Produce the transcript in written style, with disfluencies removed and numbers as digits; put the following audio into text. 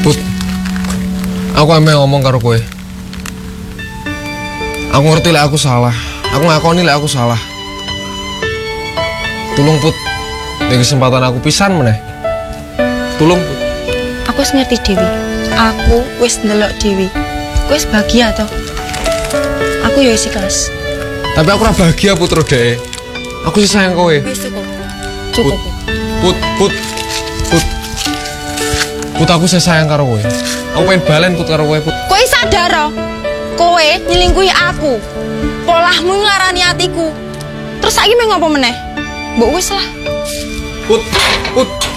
Put, aku emang ngomong karo kowe. Aku ngerti lek aku salah. Aku ngakoni lek aku salah. Tulung Put, ini kesempatan aku pisan meneh. Tulung Put. Aku wis ngerti Dewi. Aku wis ndelok Dewi. Aku wis bahagia toh. Aku ya wis ikhlas. Tapi aku ora bahagia Putro Dek. Aku sih sayang kowe. Wis cukup. Cukup. Put. Put, aku sih sayang karo kowe. Aku pengen balen Put karo kowe Put. Kowe sadar kowe nyelingkuhi aku. Polahmu ngarani hatiku. Terus saiki mau ngopo meneh? Mbok wis lah. Put.